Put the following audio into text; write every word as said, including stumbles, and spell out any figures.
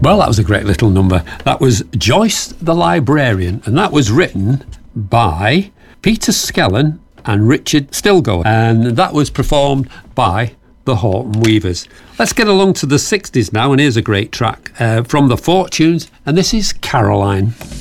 Well, that was a great little number. That was Joyce the Librarian, and that was written by Peter Skellen and Richard Stilgoe, and that was performed by the Horton Weavers. Let's get along to the sixties now, and here's a great track uh, from the Fortunes, and this is Caroline.